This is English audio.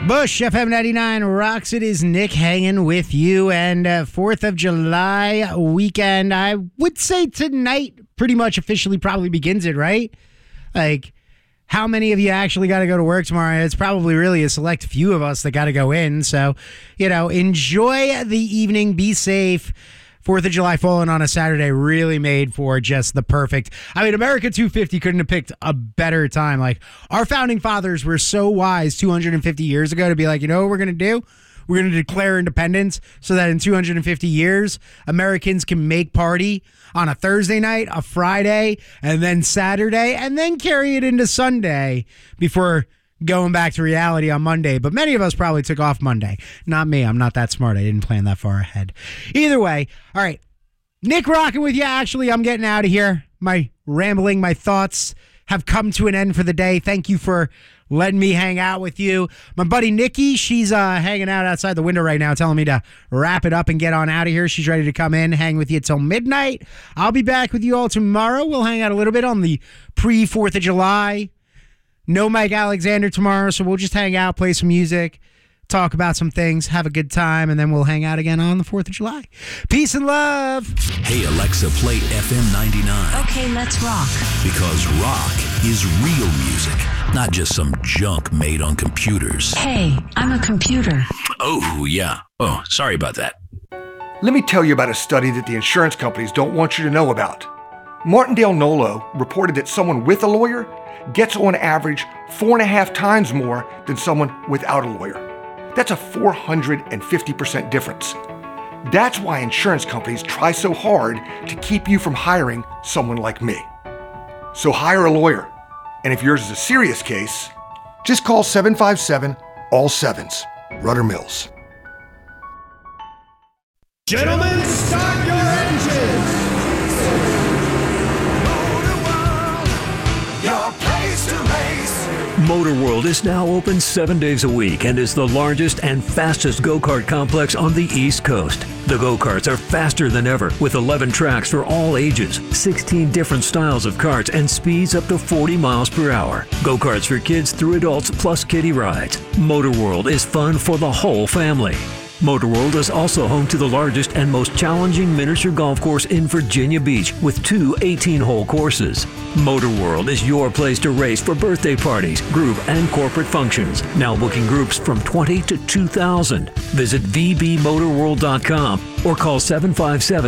Bush, FM 99 rocks. It is Nick hanging with you. And 4th of July weekend, I would say tonight pretty much officially probably begins it, right? Like, how many of you actually got to go to work tomorrow? It's probably really a select few of us that got to go in. So, enjoy the evening. Be safe. 4th of July falling on a Saturday really made for just the perfect. I mean, America 250 couldn't have picked a better time. Like, our founding fathers were so wise 250 years ago to be like, you know what we're going to do? We're going to declare independence so that in 250 years, Americans can make party on a Thursday night, a Friday, and then Saturday, and then carry it into Sunday before going back to reality on Monday. But many of us probably took off Monday. Not me. I'm not that smart. I didn't plan that far ahead. Either way, all right. Nick rocking with you. Actually, I'm getting out of here. My rambling, my thoughts have come to an end for the day. Thank you for letting me hang out with you. My buddy Nikki, she's hanging out outside the window right now telling me to wrap it up and get on out of here. She's ready to come in, hang with you till midnight. I'll be back with you all tomorrow. We'll hang out a little bit on the pre-4th of July. No Mike Alexander tomorrow, so we'll just hang out, play some music, talk about some things, have a good time, and then we'll hang out again on the 4th of July. Peace and love. Hey, Alexa, play FM 99. Okay, let's rock. Because rock is real music, not just some junk made on computers. Hey, I'm a computer. Oh, yeah. Oh, sorry about that. Let me tell you about a study that the insurance companies don't want you to know about. Martindale Nolo reported that someone with a lawyer gets on average 4.5 times more than someone without a lawyer. That's a 450% difference. That's why insurance companies try so hard to keep you from hiring someone like me. So hire a lawyer. And if yours is a serious case, just call 757 all sevens. Rudder Mills. Gentlemen, start your engines! Motor World is now open 7 days a week and is the largest and fastest go-kart complex on the East Coast. The go-karts are faster than ever with 11 tracks for all ages, 16 different styles of karts, and speeds up to 40 miles per hour. Go-karts for kids through adults plus kiddie rides. Motor World is fun for the whole family. Motor World is also home to the largest and most challenging miniature golf course in Virginia Beach with 2 18-hole courses. Motor World is your place to race for birthday parties, group, and corporate functions. Now booking groups from 20 to 2,000. Visit vbmotorworld.com or call 757